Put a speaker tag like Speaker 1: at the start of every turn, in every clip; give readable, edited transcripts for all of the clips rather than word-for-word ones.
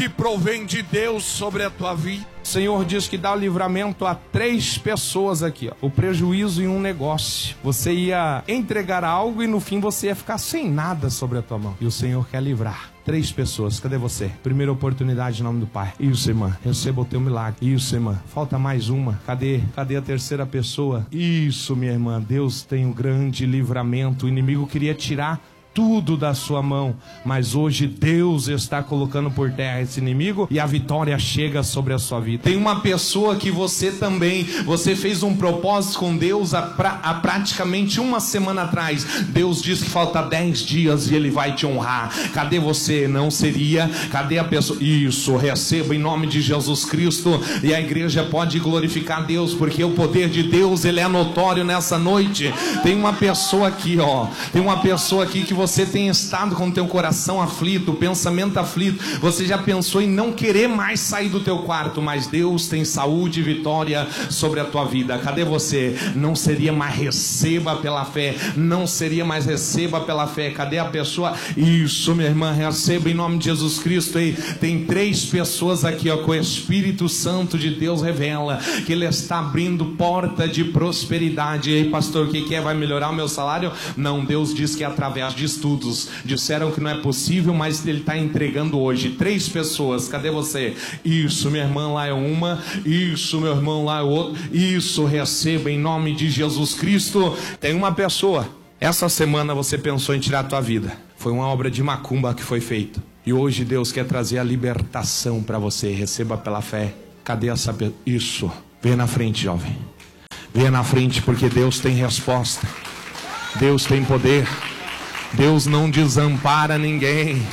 Speaker 1: que provém de Deus sobre a tua vida. O Senhor diz que dá o livramento a 3 pessoas aqui, ó. O prejuízo em um negócio. Você ia entregar algo e no fim você ia ficar sem nada sobre a tua mão. E o Senhor quer livrar 3 pessoas. Cadê você? Primeira oportunidade em nome do Pai. Isso, irmã. Receba o teu milagre. Isso, irmã. Falta mais uma. Cadê a terceira pessoa? Isso, minha irmã. Deus tem um grande livramento. O inimigo queria tirar tudo da sua mão, mas hoje Deus está colocando por terra esse inimigo e a vitória chega sobre a sua vida. Tem uma pessoa que você fez um propósito com Deus há praticamente uma semana atrás. Deus diz que falta 10 dias e Ele vai te honrar. Cadê você? Não seria? Cadê a pessoa? Isso, receba em nome de Jesus Cristo. E a igreja pode glorificar Deus, porque o poder de Deus, ele é notório nessa noite. Tem uma pessoa aqui, ó. Tem uma pessoa aqui que você tem estado com o teu coração aflito, o pensamento aflito. Você já pensou em não querer mais sair do teu quarto, mas Deus tem saúde e vitória sobre a tua vida. Cadê você? Não seria mais, receba pela fé. Não seria mais, receba pela fé. Cadê a pessoa? Isso, minha irmã, receba em nome de Jesus Cristo. E tem 3 pessoas aqui, ó, que o Espírito Santo de Deus revela que Ele está abrindo porta de prosperidade. E aí, pastor, o que é? Vai melhorar o meu salário? Não, Deus diz que é através de estudos. Disseram que não é possível, mas Ele está entregando hoje. 3 pessoas, cadê você? Isso, minha irmã, lá é uma. Isso, meu irmão, lá é outro. Isso, receba em nome de Jesus Cristo. Tem uma pessoa, essa semana você pensou em tirar a tua vida. Foi uma obra de macumba que foi feita. E hoje Deus quer trazer a libertação para você. Receba pela fé. Cadê essa pessoa? Isso, venha na frente, jovem. Venha na frente, porque Deus tem resposta. Deus tem poder. Deus não desampara ninguém.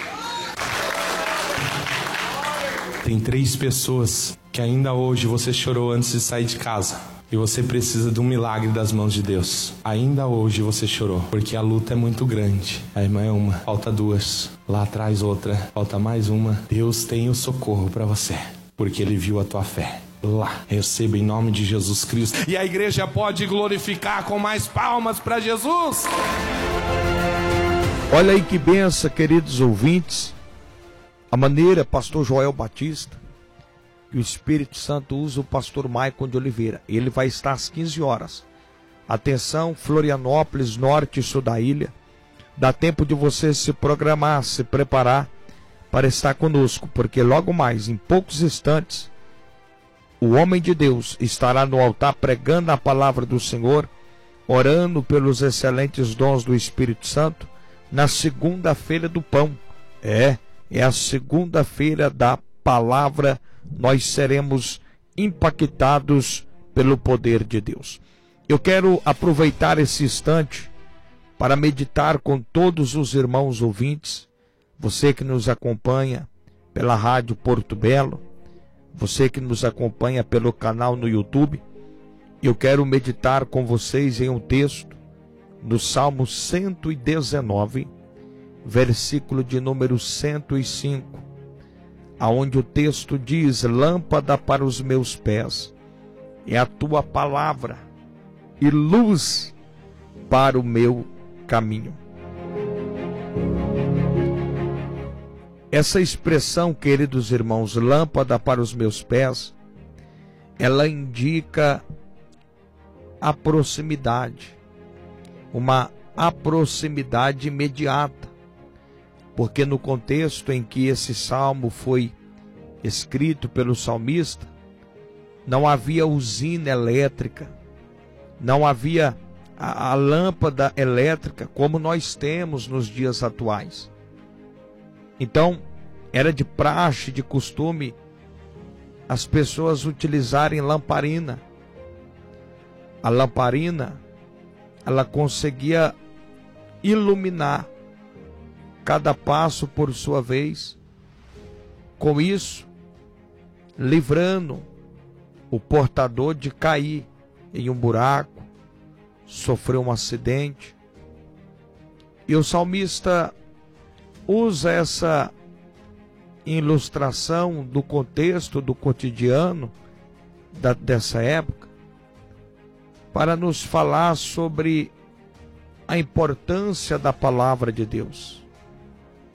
Speaker 1: Tem 3 pessoas que ainda hoje você chorou antes de sair de casa. E você precisa de um milagre das mãos de Deus. Ainda hoje você chorou, porque a luta é muito grande. A irmã é uma, falta 2. Lá atrás outra, falta mais uma. Deus tem o socorro para você, porque Ele viu a tua fé. Lá, receba em nome de Jesus Cristo. E a igreja pode glorificar com mais palmas para Jesus.
Speaker 2: Olha aí que benção, queridos ouvintes. A maneira, pastor Joel Batista, que o Espírito Santo usa o pastor Maicon de Oliveira. Ele vai estar às 15 horas. Atenção, Florianópolis, norte e sul da ilha. Dá tempo de você se programar, se preparar para estar conosco, porque logo mais, em poucos instantes, o homem de Deus estará no altar pregando a palavra do Senhor, orando pelos excelentes dons do Espírito Santo, na segunda-feira do pão. É a segunda-feira da palavra. Nós seremos impactados pelo poder de Deus. Eu quero aproveitar esse instante para meditar com todos os irmãos ouvintes, você que nos acompanha pela Rádio Porto Belo, você que nos acompanha pelo canal no YouTube. Eu quero meditar com vocês em um texto do Salmo 119, versículo de número 105, aonde o texto diz: lâmpada para os meus pés é a tua palavra e luz para o meu caminho. Essa expressão, queridos irmãos, lâmpada para os meus pés, ela indica a proximidade, uma proximidade imediata, porque no contexto em que esse salmo foi escrito pelo salmista, não havia usina elétrica, não havia a lâmpada elétrica como nós temos nos dias atuais. Então, era de praxe, de costume, as pessoas utilizarem lamparina. A lamparina, ela conseguia iluminar cada passo por sua vez, com isso, livrando o portador de cair em um buraco, sofrer um acidente. E o salmista usa essa ilustração do contexto, do cotidiano dessa época, para nos falar sobre a importância da palavra de Deus.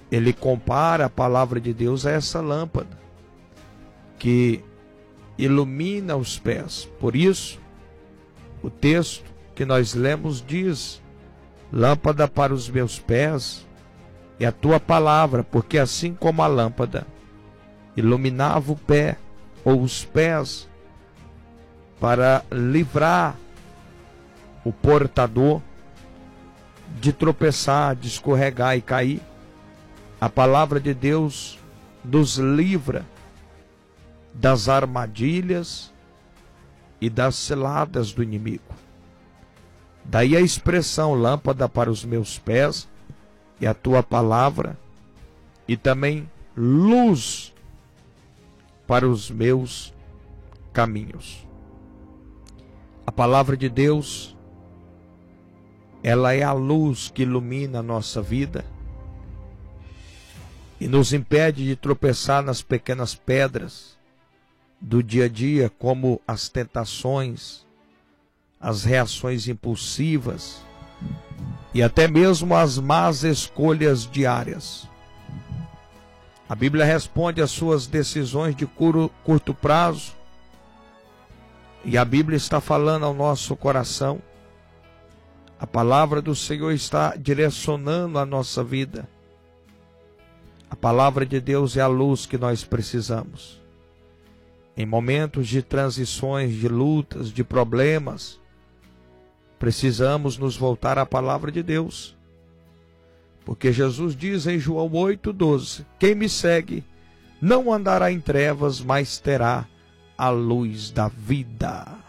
Speaker 2: ele compara a palavra de Deus a essa lâmpada que ilumina os pés. Por isso, o texto que nós lemos diz: lâmpada para os meus pés é a tua palavra, porque assim como a lâmpada iluminava o pé ou os pés para livrar o portador de tropeçar, de escorregar e cair, a palavra de Deus nos livra das armadilhas e das ciladas do inimigo. Daí a expressão lâmpada para os meus pés e a tua palavra, e também luz para os meus caminhos. A palavra de Deus, ela é a luz que ilumina a nossa vida e nos impede de tropeçar nas pequenas pedras do dia a dia, como as tentações, as reações impulsivas e até mesmo as más escolhas diárias. A Bíblia responde às suas decisões de curto prazo, e a Bíblia está falando ao nosso coração. A palavra do Senhor está direcionando a nossa vida. A palavra de Deus é a luz que nós precisamos. Em momentos de transições, de lutas, de problemas, precisamos nos voltar à palavra de Deus. Porque Jesus diz em João 8,12: quem me segue não andará em trevas, mas terá a luz da vida.